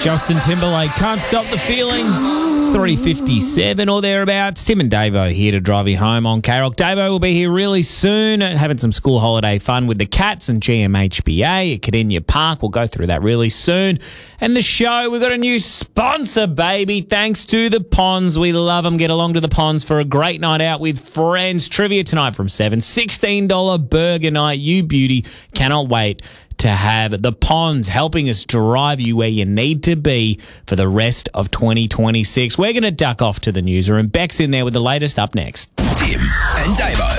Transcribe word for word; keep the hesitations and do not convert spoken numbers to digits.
Justin Timberlake, Can't Stop the Feeling. It's three fifty-seven or thereabouts. Tim and Davo here to drive you home on K-Rock. Davo will be here really soon, having some school holiday fun with the Cats and G M H B A at Cardinia Park. We'll go through that really soon. And the show, we've got a new sponsor, baby. Thanks to the Ponds. We love them. Get along to the Ponds for a great night out with friends. Trivia tonight from seven. sixteen dollars burger night. You beauty. Cannot wait to have the Ponds helping us drive you where you need to be for the rest of twenty twenty-six. We're going to duck off to the newsroom. Beck's in there with the latest up next. Tim and Davo.